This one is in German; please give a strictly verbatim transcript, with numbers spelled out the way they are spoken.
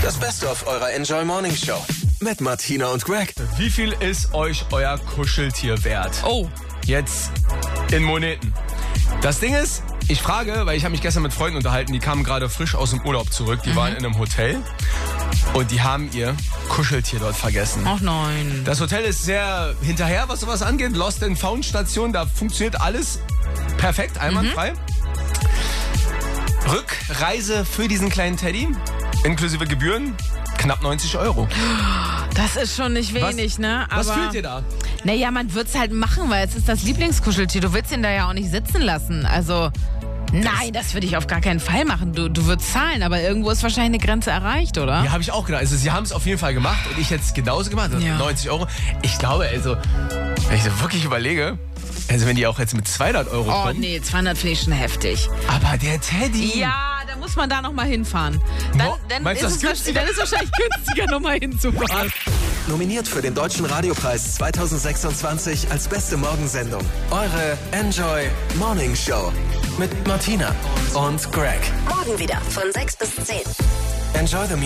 Das Beste auf eurer Enjoy Morning Show mit Martina und Greg. Wie viel ist euch euer Kuscheltier wert? Oh. Jetzt in Moneten. Das Ding ist, ich frage, weil ich habe mich gestern mit Freunden unterhalten, die kamen gerade frisch aus dem Urlaub zurück, die mhm. waren in einem Hotel und die haben ihr Kuscheltier dort vergessen. Ach nein. Das Hotel ist sehr hinterher, was sowas angeht. Lost and Found Station, da funktioniert alles perfekt, einwandfrei. Mhm. Rückreise für diesen kleinen Teddy, inklusive Gebühren, knapp neunzig Euro. Das ist schon nicht wenig, was, ne? Aber was fühlt ihr da? Naja, man wird's halt machen, weil es ist das Lieblingskuscheltier. Du willst ihn da ja auch nicht sitzen lassen. Also, nein, das würde ich auf gar keinen Fall machen. Du, du würdest zahlen, aber irgendwo ist wahrscheinlich eine Grenze erreicht, oder? Ja, habe ich auch gedacht. Also, sie haben es auf jeden Fall gemacht und ich jetzt genauso gemacht. Also ja. neunzig Euro. Ich glaube, also, wenn ich so wirklich überlege, also wenn die auch jetzt mit zweihundert Euro Oh kommen. nee, zweihundert finde ich schon heftig. Aber der Teddy. Ja, da muss man da noch mal hinfahren. Dann, Mo- dann, meinst ist, du, es, das dann ist es wahrscheinlich günstiger, noch mal hinzufahren. Nominiert für den Deutschen Radiopreis zwanzig sechsundzwanzig als beste Morgensendung. Eure Enjoy Morning Show mit Martina und Greg. Morgen wieder von sechs bis zehn. Enjoy the music.